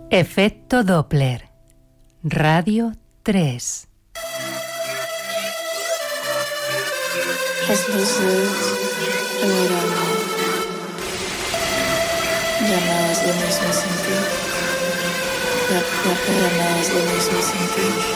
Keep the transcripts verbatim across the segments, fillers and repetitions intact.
Efecto Doppler. Radio tres. Es luz, verano. Ya no es lo mismo sin ti. Ya, ya, ya no es lo mismo sin ti.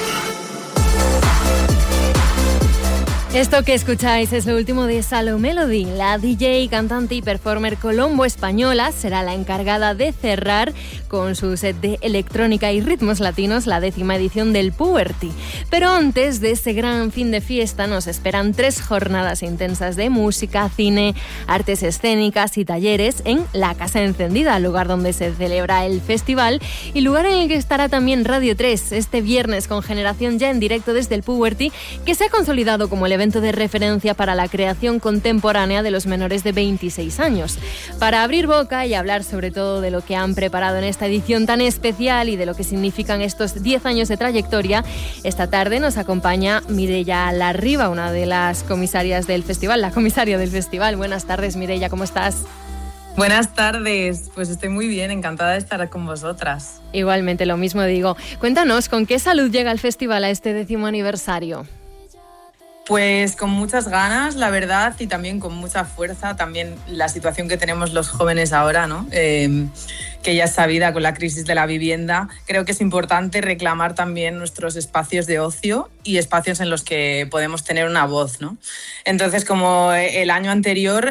Esto que escucháis es lo último de Salo Melody. La D J, cantante y performer colombo-española será la encargada de cerrar con su set de electrónica y ritmos latinos la décima edición del Puberty. Pero antes de ese gran fin de fiesta nos esperan tres jornadas intensas de música, cine, artes escénicas y talleres en La Casa Encendida, lugar donde se celebra el festival y lugar en el que estará también Radio tres este viernes con Generación Ya en directo desde el Puberty, que se ha consolidado como el evento de referencia para la creación contemporánea de los menores de veintiséis años. Para abrir boca y hablar sobre todo de lo que han preparado en esta edición tan especial y de lo que significan estos diez años de trayectoria, esta tarde nos acompaña Mireia Larriba, una de las comisarias del festival, la comisaria del festival. Buenas tardes, Mireia, ¿cómo estás? Buenas tardes, pues estoy muy bien, encantada de estar con vosotras. Igualmente, lo mismo digo. Cuéntanos, ¿con qué salud llega el festival a este décimo aniversario? Pues con muchas ganas, la verdad, y también con mucha fuerza, también la situación que tenemos los jóvenes ahora, ¿no? Eh, que ya es sabida con la crisis de la vivienda. Creo que es importante reclamar también nuestros espacios de ocio y espacios en los que podemos tener una voz, ¿no? Entonces, como el año anterior,